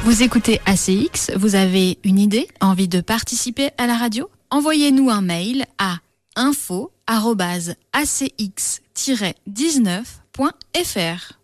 Vous écoutez ACX, vous avez une idée, envie de participer à la radio ? Envoyez-nous un mail à info@acx-19.fr.